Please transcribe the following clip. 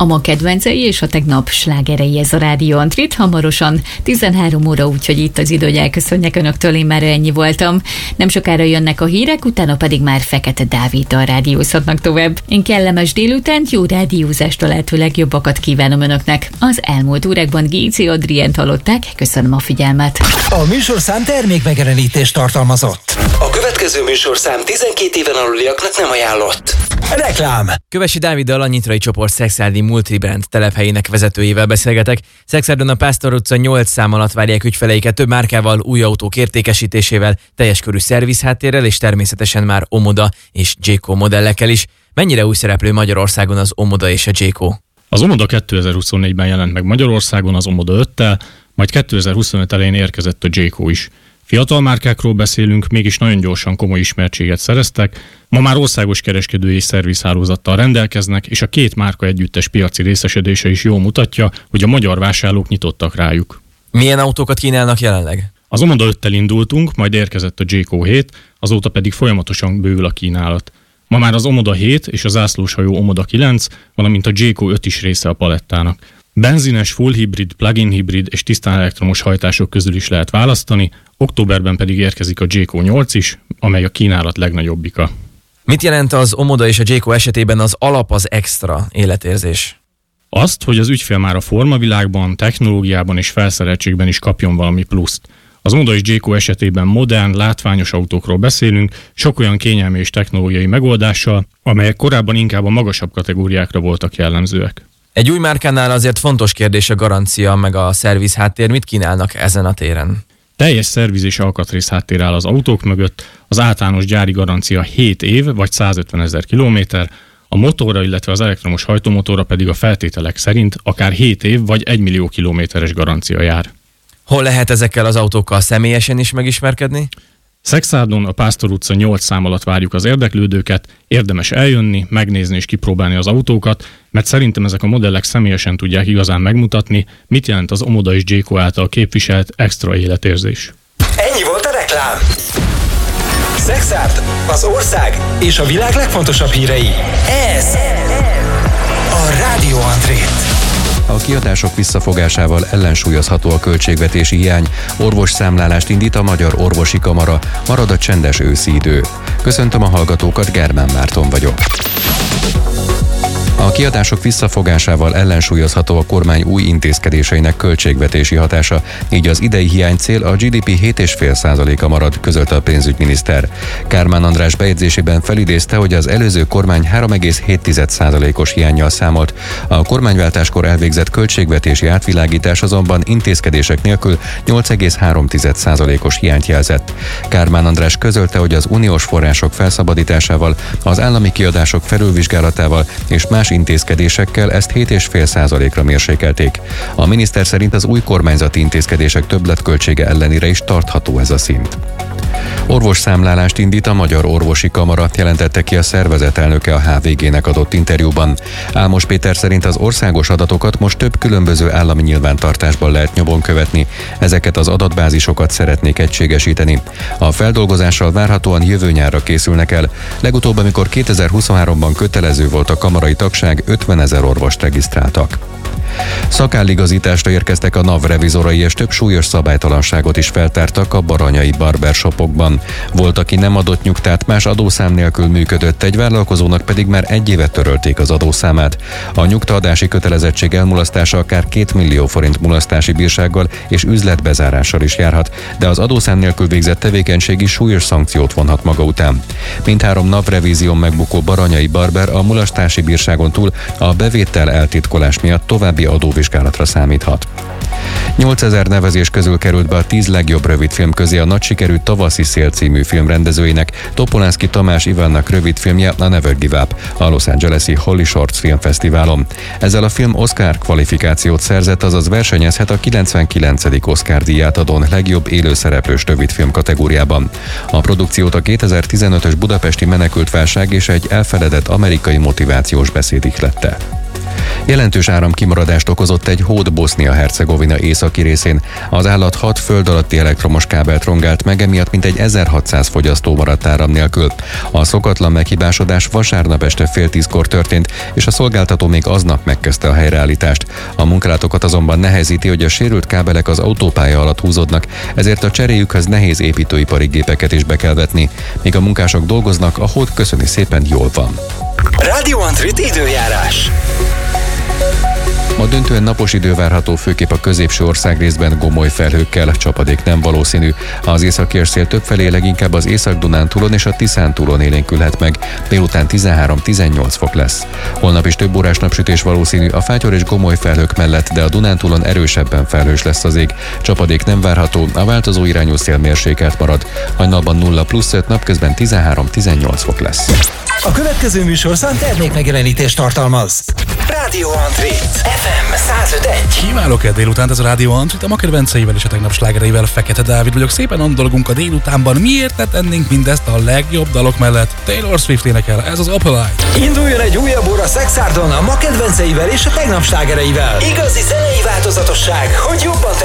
A ma kedvencei és a tegnap slágerei ez a Rádió Antrit. Hamarosan 13 óra, úgyhogy itt az idő, hogy elköszönjek önöktől, én már ennyi voltam. Nem sokára jönnek a hírek, utána pedig már Fekete Dáviddal rádiózhatnak tovább. Én kellemes délutánt, jó rádiózást, a lehető legjobbakat kívánom önöknek. Az elmúlt órákban Géci Adrient hallották, köszönöm a figyelmet. A műsorszám termékmegjelenítést tartalmazott. A következő műsorszám 12 éven aluliaknak nem ajánlott. Reklám. Kövesi Dáviddal, a Nyitrai csoport Szexárdi multibrand telephelyének vezetőjével beszélgetek. Szexárdon a Pásztor utca 8 szám alatt várják ügyfeleiket több márkával, új autók értékesítésével, teljes körű szervizháttérrel és természetesen már Omoda és Jayco modellekkel is. Mennyire új szereplő Magyarországon az Omoda és a Jayco? Az Omoda 2024-ben jelent meg Magyarországon az Omoda 5-tel, majd 2025 elején érkezett a Jayco is. Fiatal márkákról beszélünk, mégis nagyon gyorsan komoly ismertséget szereztek, ma már országos kereskedői és szervizhálózattal rendelkeznek, és a két márka együttes piaci részesedése is jól mutatja, hogy a magyar vásárlók nyitottak rájuk. Milyen autókat kínálnak jelenleg? Az Omoda 5-tel indultunk, majd érkezett a Jayco 7, azóta pedig folyamatosan bővül a kínálat. Ma már az Omoda 7 és a zászlóshajó Omoda 9, valamint a Jayco 5 is része a palettának. Benzines, full hibrid, plug-in hibrid és tisztán elektromos hajtások közül is lehet választani, októberben pedig érkezik a Jayco 8 is, amely a kínálat legnagyobbika. Mit jelent az Omoda és a Jayco esetében az alap, az extra életérzés? Azt, hogy az ügyfél már a formavilágban, technológiában és felszereltségben is kapjon valami pluszt. Az Omoda és Jayco esetében modern, látványos autókról beszélünk, sok olyan kényelmi és technológiai megoldással, amelyek korábban inkább a magasabb kategóriákra voltak jellemzőek. Egy új márkánál azért fontos kérdés a garancia meg a szervizháttér. Mit kínálnak ezen a téren? Teljes szerviz és alkatrész háttér áll az autók mögött, az általános gyári garancia 7 év vagy 150 000 kilométer, a motorra, illetve az elektromos hajtómotorra pedig a feltételek szerint akár 7 év vagy 1 millió kilométeres garancia jár. Hol lehet ezekkel az autókkal személyesen is megismerkedni? Szexárdon a Pásztor utca 8 szám alatt várjuk az érdeklődőket, érdemes eljönni, megnézni és kipróbálni az autókat, mert szerintem ezek a modellek személyesen tudják igazán megmutatni, mit jelent az Omoda és Jayco által képviselt extra életérzés. Ennyi volt a reklám. Szexárd, az ország és a világ legfontosabb hírei. Ez a Rádió Antrit. A kiadások visszafogásával ellensúlyozható a költségvetési hiány, orvosszámlálást indít a Magyar Orvosi Kamara, marad a csendes őszi idő. Köszöntöm a hallgatókat, Germán Márton vagyok. A kiadások visszafogásával ellensúlyozható a kormány új intézkedéseinek költségvetési hatása, így az idei hiánycél a GDP 7,5%-a marad, közölte a pénzügyminiszter. Kármán András bejegyzésében felidézte, hogy az előző kormány 3,7%-os hiánnyal számolt. A kormányváltáskor elvégzett költségvetési átvilágítás azonban intézkedések nélkül 8,3%-os hiányt jelzett. Kármán András közölte, hogy az uniós források felszabadításával, az állami kiadások felülvizsgálatával és más intézkedésekkel ezt 7,5%-ra mérsékelték. A miniszter szerint az új kormányzati intézkedések többletköltsége ellenére is tartható ez a szint. Orvosszámlálást indít a Magyar Orvosi Kamara, jelentette ki a szervezet elnöke a HVG-nek adott interjúban. Álmos Péter szerint az országos adatokat most több különböző állami nyilvántartásban lehet nyomon követni. Ezeket az adatbázisokat szeretnék egységesíteni. A feldolgozással várhatóan jövő nyárra készülnek el. Legutóbb, amikor 2023-ban kötelező volt a kamarai tagság, 50 000 orvost regisztráltak. Szakálligazításra érkeztek a NAV revizorai, és több súlyos szabálytalanságot is feltártak a baranyai barbershopokban. Volt, aki nem adott nyugtát, más adószám nélkül működött, egy vállalkozónak pedig már 1 évet törölték az adószámát. A nyugtaadási kötelezettség elmulasztása akár 2 millió forint mulasztási bírsággal és üzletbezárással is járhat, de az adószám nélkül végzett tevékenység is súlyos szankciót vonhat maga után. Mindhárom NAV revízión megbukó baranyai barber a mulasztási bírságon túl a bevétel eltitkolás miatt további adóvizsgálatra számíthat. 8000 nevezés közül került be a 10 legjobb rövidfilm közé a nagy sikerű Tavaszi szél című film rendezőinek, Topolánszky Tamás Ivánnak rövidfilmje a Never Give Up a Los Angeles-i Holly Shorts filmfesztiválon. Ezzel a film Oscar kvalifikációt szerzett, azaz versenyezhet a 99. Oscar díját adón legjobb élőszereplős rövidfilm kategóriában. A produkciót a 2015-ös budapesti menekültválság és egy elfeledett amerikai motivációs beszéd ihlette. Jelentős áramkimaradást okozott egy hód Bosznia-Hercegovina északi részén. Az állat 6 föld alatti elektromos kábelt rongált meg, emiatt mintegy 1600 fogyasztó maradt áram nélkül. A szokatlan meghibásodás vasárnap este fél 10-kor történt, és a szolgáltató még aznap megkezdte a helyreállítást. A munkálatokat azonban nehezíti, hogy a sérült kábelek az autópálya alatt húzódnak, ezért a cseréjükhöz nehéz építőipari gépeket is be kell vetni. Míg a munkások dolgoznak, a hód köszöni szépen jól van. Radio Antrit időjárás. Ma döntően napos idő várható, főképp a középső országrészben gomoly felhőkkel, csapadék nem valószínű. Az északi szél többfelé leginkább az Észak-Dunántúlon és a Tiszántúlon élénkülhet meg. Délután 13-18 fok lesz. Holnap is több órás napsütés valószínű, a fátyor és gomoly felhők mellett, de a Dunántúlon erősebben felhős lesz az ég. Csapadék nem várható, a változó irányú szél mérsékelt marad. Hajnalban 0+5, napközben 13-18 fok lesz. A következő műsorszám termékmegjelenítést tartalmaz. Radio Antrit. FM 105.1. Kívánok el délutánt, ez a Radio Antrit, a ma kedvenceivel és a tegnap slágereivel. Fekete Dávid vagyok, szépen andolgunk a délutánban. Miért ne tennénk mindezt a legjobb dalok mellett? Taylor Swift énekel, ez az Opalite. Induljon egy újabb óra Szexárdon a ma kedvenceivel és a tegnap slágereivel. Igazi zenei változatosság